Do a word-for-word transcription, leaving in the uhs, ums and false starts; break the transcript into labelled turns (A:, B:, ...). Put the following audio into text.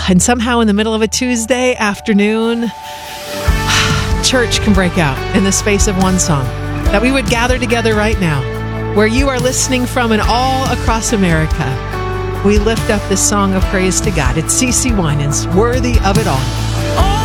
A: And somehow in the middle of a Tuesday afternoon, church can break out in the space of one song. That we would gather together right now, where you are listening from and all across America. We lift up this song of praise to God. It's CeCe Winans, Worthy of It All.